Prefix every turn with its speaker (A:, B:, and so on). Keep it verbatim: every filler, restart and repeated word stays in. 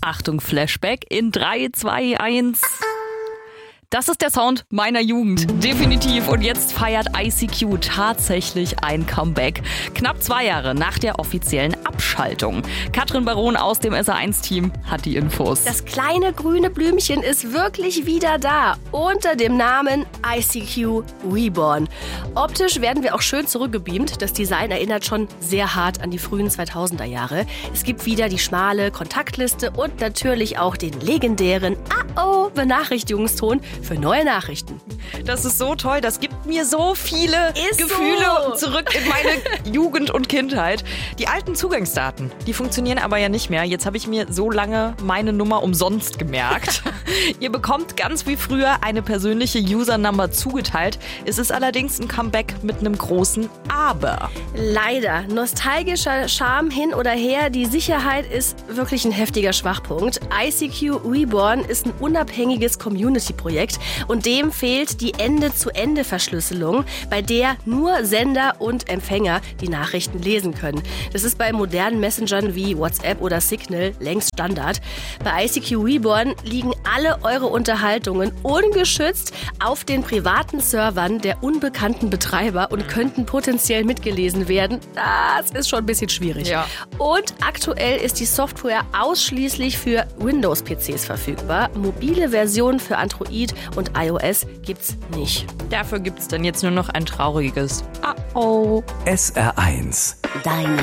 A: Achtung, Flashback in drei, zwei, eins. Das ist der Sound meiner Jugend, definitiv. Und jetzt feiert I C Q tatsächlich ein Comeback. Knapp zwei Jahre nach der offiziellen Abschaltung. Katrin Baron aus dem S A eins Team hat die Infos.
B: Das kleine grüne Blümchen ist wirklich wieder da, unter dem Namen I C Q Reborn. Optisch werden wir auch schön zurückgebeamt. Das Design erinnert schon sehr hart an die frühen zweitausender Jahre. Es gibt wieder die schmale Kontaktliste und natürlich auch den legendären A-Oh-Benachrichtigungston für neue Nachrichten.
A: Das ist so toll, das gibt mir so viele
B: Ist
A: Gefühle
B: so.
A: zurück in meine Jugend und Kindheit. Die alten Zugangsdaten, die funktionieren aber ja nicht mehr. Jetzt habe ich mir so lange meine Nummer umsonst gemerkt. Ihr bekommt ganz wie früher eine persönliche Usernummer zugeteilt. Es ist allerdings ein Comeback mit einem großen Aber.
B: Leider. Nostalgischer Charme hin oder her, die Sicherheit ist wirklich ein heftiger Schwachpunkt. I C Q Reborn ist ein unabhängiges Community-Projekt und dem fehlt die Ende-zu-Ende-Verschlüsselung, bei der nur Sender und Empfänger die Nachrichten lesen können. Das ist bei modernen Messengern wie WhatsApp oder Signal längst Standard. Bei I C Q Reborn liegen alle eure Unterhaltungen ungeschützt auf den privaten Servern der unbekannten Betreiber und könnten potenziell mitgelesen werden. Das ist schon ein bisschen schwierig.
A: Ja.
B: Und aktuell ist die Software ausschließlich für Windows-P Cs verfügbar. Mobile Versionen für Android und iOS gibt's nicht.
A: Dafür gibt es dann jetzt nur noch ein trauriges Ah-oh.
C: S R eins.
B: Deine